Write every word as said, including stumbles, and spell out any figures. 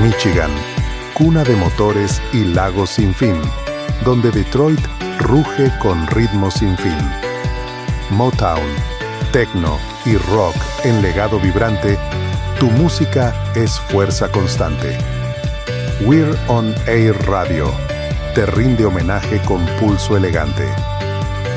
Michigan, cuna de motores y lagos sin fin, donde Detroit ruge con ritmos sin fin. Motown, techno y rock en legado vibrante, tu música es fuerza constante. We're on Air Radio te rinde homenaje con pulso elegante.